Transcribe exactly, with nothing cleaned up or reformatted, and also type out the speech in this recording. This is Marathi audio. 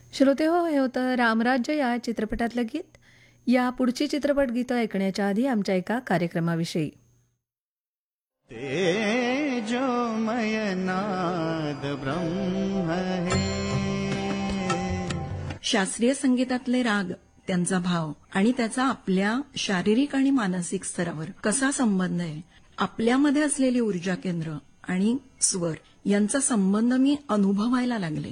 श्रोते हो, हे होतं रामराज्य या चित्रपटातलं गीत. या पुढची चित्रपट गीतं ऐकण्याच्या आधी आमच्या एका कार्यक्रमाविषयी. तेजोमय नाद ब्रह्म हे. शास्त्रीय संगीतातले राग, त्यांचा भाव आणि त्याचा आपल्या शारीरिक आणि मानसिक स्तरावर कसा संबंध आहे, आपल्यामध्ये असलेली ऊर्जा केंद्र आणि स्वर यांचा संबंध मी अनुभवायला लागले.